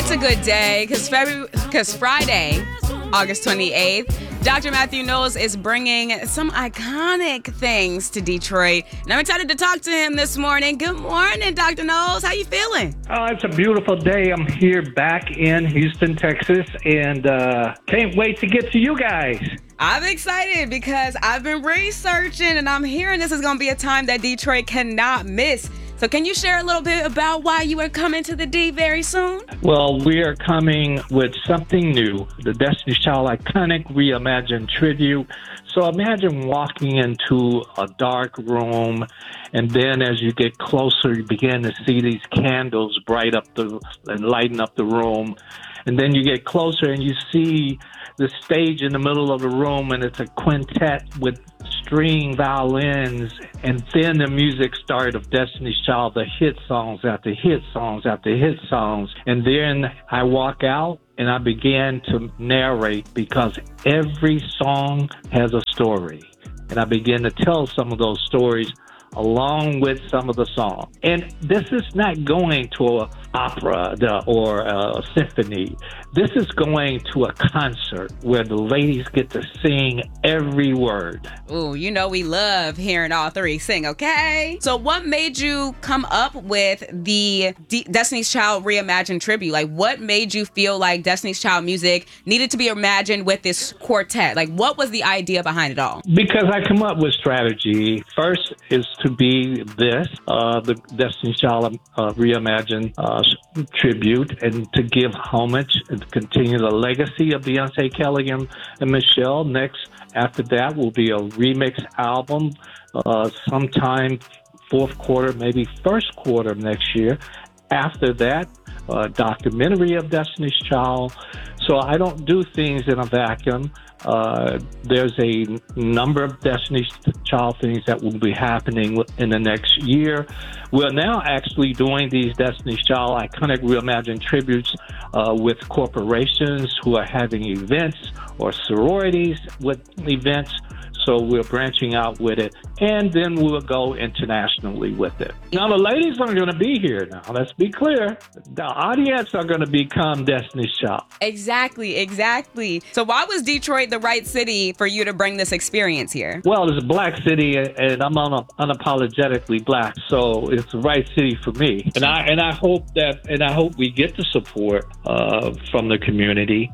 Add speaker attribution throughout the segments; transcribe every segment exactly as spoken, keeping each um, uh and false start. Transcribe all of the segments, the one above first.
Speaker 1: It's a good day because February, because Friday, August twenty-eighth, Doctor Matthew Knowles is bringing some iconic things to Detroit. And I'm excited to talk to him this morning. Good morning, Doctor Knowles. How you feeling?
Speaker 2: Oh, it's a beautiful day. I'm here back in Houston, Texas, and uh, can't wait to get to you guys.
Speaker 1: I'm excited because I've been researching and I'm hearing this is going to be a time that Detroit cannot miss. So can you share a little bit about why you are coming to the D very soon?
Speaker 2: Well, we are coming with something new, the Destiny's Child Iconic Reimagined Tribute. So imagine walking into a dark room, and then as you get closer, you begin to see these candles bright up the and lighten up the room. And then you get closer and you see the stage in the middle of the room, and it's a quintet with string violins, and then the music started of Destiny's Child, the hit songs after hit songs after hit songs. And then I walk out and I began to narrate because every song has a story. And I began to tell some of those stories along with some of the songs. And this is not going to an opera or a symphony. This is going to a concert where the ladies get to sing every word.
Speaker 1: Ooh, you know we love hearing all three sing, okay? So what made you come up with the D- Destiny's Child Reimagined Tribute? Like, what made you feel like Destiny's Child music needed to be imagined with this quartet? Like, what was the idea behind it all?
Speaker 2: Because I come up with strategy. First is to be this, uh, the Destiny's Child uh, Reimagined uh, Tribute, and to give homage and to continue the legacy of Beyonce, Kelly, and, and Michelle. Next, after that, will be a remix album uh, sometime fourth quarter, maybe first quarter of next year. After that, a documentary of Destiny's Child. So I don't do things in a vacuum. Uh, there's a number of Destiny's Child things that will be happening in the next year. We're now actually doing these Destiny's Child Iconic Reimagined Tributes uh, with corporations who are having events or sororities with events. So we're branching out with it, and then we'll go internationally with it. Now, the ladies are going to be here now. Let's be clear. The audience are going to become Destiny's Child.
Speaker 1: Exactly, exactly. So why was Detroit the right city for you to bring this experience here?
Speaker 2: Well, it's a black city, and I'm un- unapologetically black, so it's the right city for me. And I and I hope that, and I hope we get the support uh, from the community.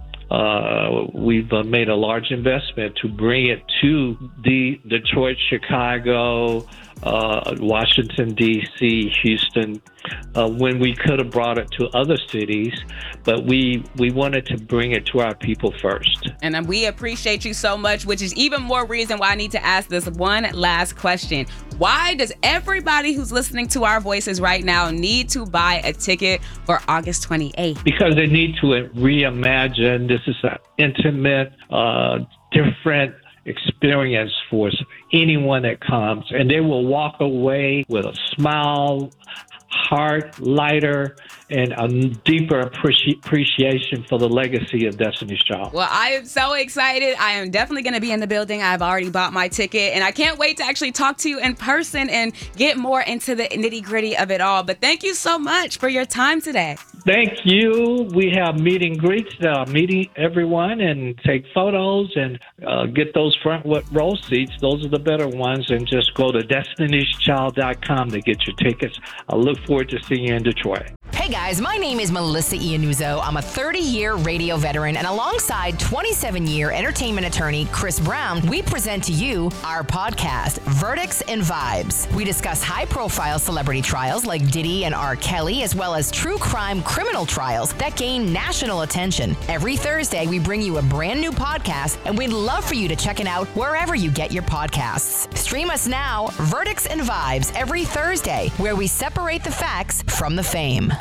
Speaker 2: Uh, we've uh, made a large investment to bring it to the Detroit, Chicago, uh, Washington, D C, Houston, uh, when we could have brought it to other cities, but we we wanted to bring it to our people first.
Speaker 1: And we appreciate you so much, which is even more reason why I need to ask this one last question. Why does everybody who's listening to our voices right now need to buy a ticket for August twenty-eighth?
Speaker 2: Because they need to reimagine. This is an intimate, uh, different experience for anyone that comes, and they will walk away with a smile, heart lighter, and a deeper appreci- appreciation for the legacy of Destiny's Child.
Speaker 1: Well, I am so excited. I am definitely going to be in the building. I've already bought my ticket, and I can't wait to actually talk to you in person and get more into the nitty gritty of it all. But thank you so much for your time today.
Speaker 2: Thank you. We have meet and greets, uh, meeting everyone and take photos and uh, get those front row seats. Those are the better ones. And just go to destiny's child dot com to get your tickets. I look forward to seeing you in Detroit.
Speaker 3: Hey guys, my name is Melissa Iannuzzo. I'm a thirty-year radio veteran, and alongside twenty-seven-year entertainment attorney Chris Brown, we present to you our podcast, Verdicts and Vibes. We discuss high-profile celebrity trials like Diddy and R. Kelly, as well as true crime criminal trials that gain national attention. Every Thursday, we bring you a brand new podcast, and we'd love for you to check it out wherever you get your podcasts. Stream us now, Verdicts and Vibes, every Thursday, where we separate the facts from the fame.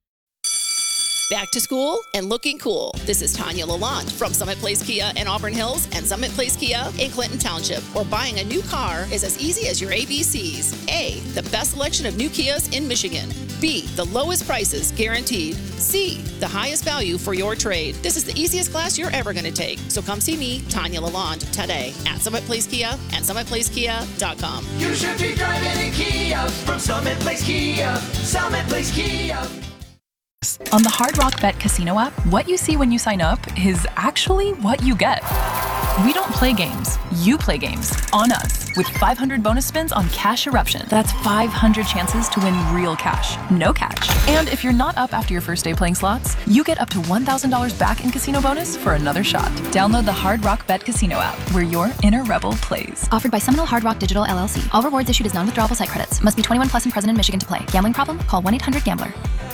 Speaker 4: Back to school and looking cool. This is Tanya Lalonde from Summit Place Kia in Auburn Hills and Summit Place Kia in Clinton Township, where buying a new car is as easy as your A B Cs. A, the best selection of new Kias in Michigan. B, the lowest prices guaranteed. C, the highest value for your trade. This is the easiest class you're ever going to take. So come see me, Tanya Lalonde, today at Summit Place Kia and summit place kia dot com.
Speaker 5: You should be driving a Kia from Summit Place Kia. Summit Place Kia. On the Hard Rock Bet Casino app, what you see when you sign up is actually what you get. We don't play games. You play games on us with five hundred bonus spins on Cash Eruption. That's five hundred chances to win real cash, no catch. And if you're not up after your first day playing slots, you get up to one thousand dollars back in casino bonus for another shot. Download the Hard Rock Bet Casino app, where your inner rebel plays.
Speaker 6: Offered by Seminole Hard Rock Digital L L C. All rewards issued as non-withdrawable site credits. Must be twenty-one plus and present in Michigan to play. Gambling problem? Call one eight hundred gambler.